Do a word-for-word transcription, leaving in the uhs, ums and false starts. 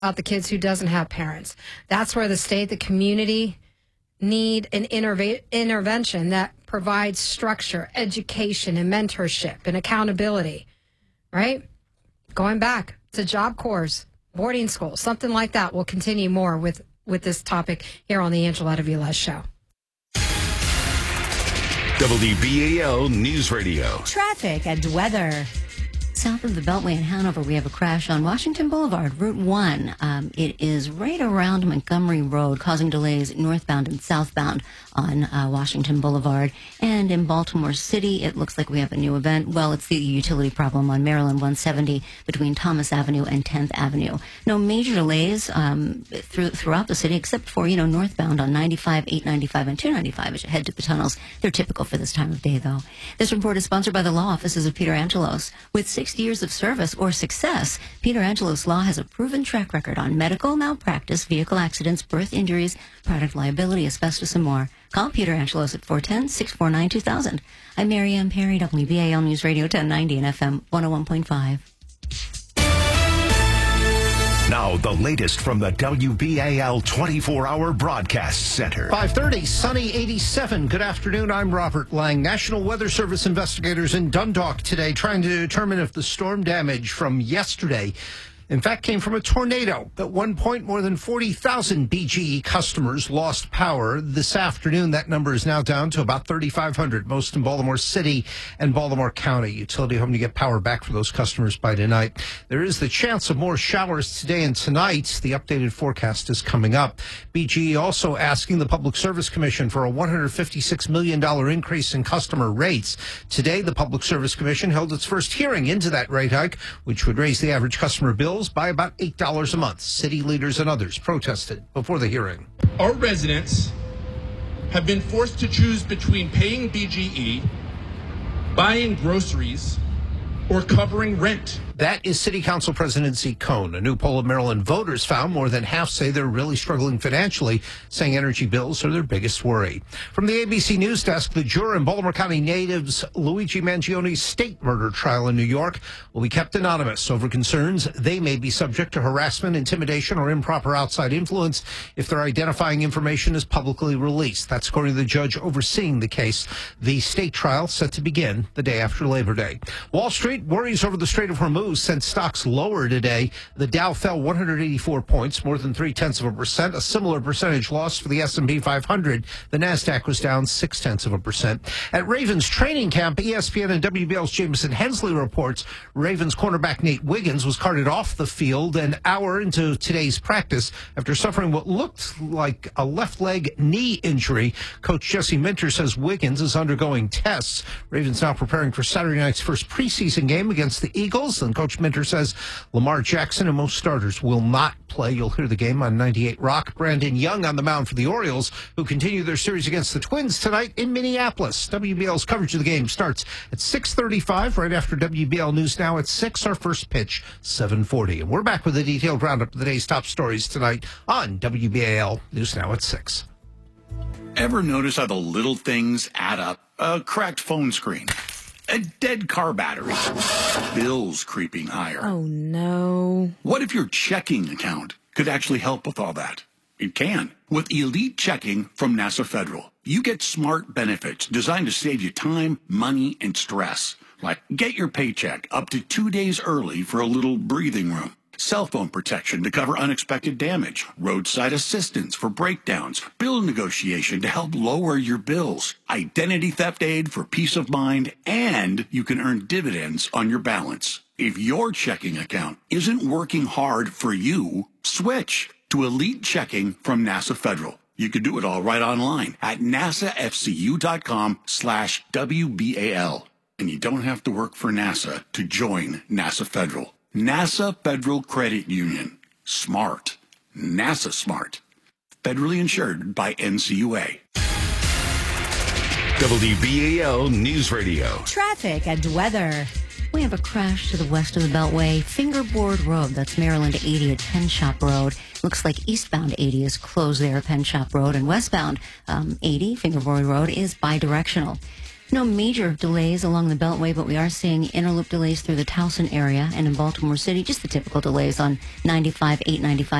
about the kids who doesn't have parents. That's where the state, the community need an interve- intervention that provides structure, education, and mentorship and accountability, right? Going back to Job Corps, boarding school, something like that. We'll continue more with, with this topic here on the Angeletta Velez Show. W B A L News Radio. Traffic and weather. South of the Beltway in Hanover, we have a crash on Washington Boulevard, Route one. Um, it is right around Montgomery Road, causing delays northbound and southbound on uh, Washington Boulevard. And in Baltimore City, it looks like we have a new event. Well, it's the utility problem on Maryland one seventy between Thomas Avenue and tenth Avenue. No major delays um, through, throughout the city, except for, you know, northbound on ninety-five, eight ninety-five, and two ninety-five as you head to the tunnels. They're typical for this time of day, though. This report is sponsored by the law offices of Peter Angelos. With sixty years of service or success, Peter Angelos Law has a proven track record on medical malpractice, vehicle accidents, birth injuries, product liability, asbestos, and more. Call Peter Angelos at four one zero, six four nine, two thousand. I'm Mary Ann Perry, W B A L News Radio ten ninety and F M one oh one point five. Now, the latest from the W B A L twenty-four hour Broadcast Center. five thirty, sunny eighty-seven. Good afternoon. I'm Robert Lang. National Weather Service investigators in Dundalk today trying to determine if the storm damage from yesterday, in fact, came from a tornado. At one point, more than forty thousand B G E customers lost power. This afternoon, that number is now down to about thirty-five hundred, most in Baltimore City and Baltimore County. Utility hoping to get power back for those customers by tonight. There is the chance of more showers today and tonight. The updated forecast is coming up. B G E also asking the Public Service Commission for a one hundred fifty-six million dollars increase in customer rates. Today, the Public Service Commission held its first hearing into that rate hike, which would raise the average customer bill by about eight dollars a month. City leaders and others protested before the hearing. Our residents have been forced to choose between paying B G E, buying groceries, or covering rent. That is City Council President Zeke Cohn. A new poll of Maryland voters found more than half say they're really struggling financially, saying energy bills are their biggest worry. From the A B C News Desk, the juror in Baltimore County natives Luigi Mangione's state murder trial in New York will be kept anonymous over concerns they may be subject to harassment, intimidation, or improper outside influence if their identifying information is publicly released. That's according to the judge overseeing the case. The state trial set to begin the day after Labor Day. Wall Street worries over the Strait of Hormuz sent stocks lower today. The Dow fell one hundred eighty-four points, more than three-tenths of a percent. A similar percentage loss for the S and P five hundred. The NASDAQ was down six-tenths of a percent. At Ravens training camp, E S P N and W B L's Jameson Hensley reports Ravens cornerback Nate Wiggins was carted off the field an hour into today's practice after suffering what looked like a left leg knee injury. Coach Jesse Minter says Wiggins is undergoing tests. Ravens now preparing for Saturday night's first preseason game against the Eagles, and Coach Minter says Lamar Jackson and most starters will not play. You'll hear the game on ninety-eight Rock. Brandon Young on the mound for the Orioles, who continue their series against the Twins tonight in Minneapolis. W B L's coverage of the game starts at six thirty-five, right after W B L News Now at six. Our first pitch, seven forty. And we're back with a detailed roundup of the day's top stories tonight on W B A L News Now at six. Ever notice how the little things add up? A cracked phone screen, a dead car battery, bills creeping higher. Oh, no. What if your checking account could actually help with all that? It can. With Elite Checking from NASA Federal, you get smart benefits designed to save you time, money, and stress. Like get your paycheck up to two days early for a little breathing room. Cell phone protection to cover unexpected damage, roadside assistance for breakdowns, bill negotiation to help lower your bills, identity theft aid for peace of mind, and you can earn dividends on your balance. If your checking account isn't working hard for you, switch to Elite Checking from NASA Federal. You can do it all right online at nasafcu.com slash WBAL. And you don't have to work for NASA to join NASA Federal. NASA Federal Credit Union. Smart. NASA smart. Federally insured by N C U A. W B A L News Radio. Traffic and weather. We have a crash to the west of the Beltway. Fingerboard Road, that's Maryland eighty at Penn Shop Road. Looks like eastbound eighty is closed there at Penn Shop Road, and westbound um, eighty, Fingerboard Road, is bidirectional. No major delays along the Beltway, but we are seeing interloop delays through the Towson area and in Baltimore City. Just the typical delays on ninety-five, eight ninety-five.